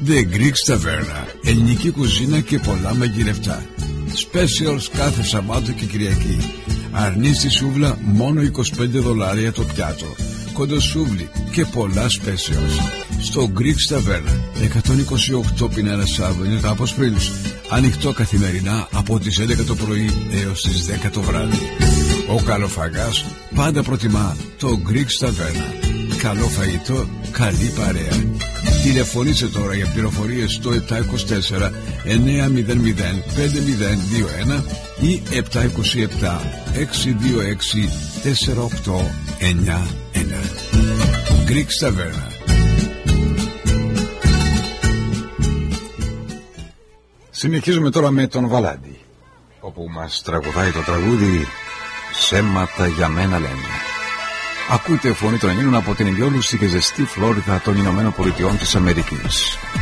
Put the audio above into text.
The Greek Taverna. Ελληνική κουζίνα και πολλά μαγειρευτά. Specials κάθε Σαββάτο και Κυριακή. Αρνί στη σούβλα μόνο $25 το πιάτο. Κοντοσούβλι και πολλά specials. Στο Greek Taverna 128 Pinellas Avenue, Αποσπρίλους. Ανοιχτό καθημερινά από τις 11 το πρωί έως τις 10 το βράδυ. Ο καλοφαγάς πάντα προτιμά το Greek Taverna. Καλό φαγητό, καλή παρέα. Τηλεφωνήστε τώρα για πληροφορίες στο 724 900 5021 ή 727 626 4891. Greek Taverna. Συνεχίζουμε τώρα με τον Βαλάντη, όπου μας τραγουδάει το τραγούδι «Ψέματα για μένα λένε». Ακούτε φωνή των Ελλήνων από την ηλιόλουστη και ζεστή Φλόριδα των Ηνωμένων Πολιτειών της Αμερικής.